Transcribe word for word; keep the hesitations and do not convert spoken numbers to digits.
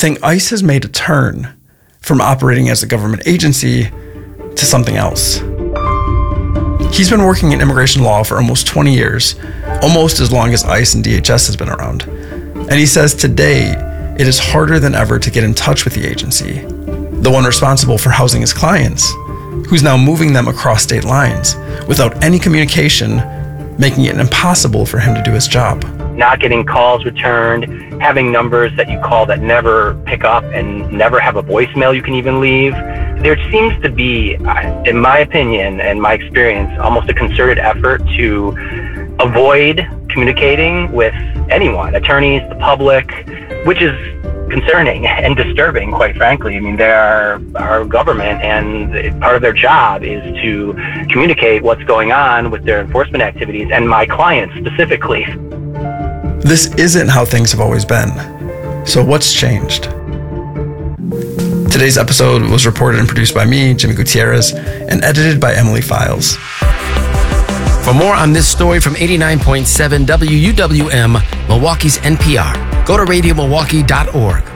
think ICE has made a turn from operating as a government agency to something else. He's been working in immigration law for almost twenty years, almost as long as ICE and D H S has been around. And he says today, it is harder than ever to get in touch with the agency, the one responsible for housing his clients, who's now moving them across state lines without any communication, making it impossible for him to do his job. Not getting calls returned, having numbers that you call that never pick up and never have a voicemail you can even leave. There seems to be, in my opinion and my experience, almost a concerted effort to avoid communicating with anyone, attorneys, the public, which is concerning and disturbing, quite frankly. I mean, they are our government, and part of their job is to communicate what's going on with their enforcement activities and my clients specifically. This isn't how things have always been. So what's changed? Today's episode was reported and produced by me, Jimmy Gutierrez, and edited by Emily Files. For more on this story from eighty-nine point seven W U W M, Milwaukee's N P R, go to radio milwaukee dot org.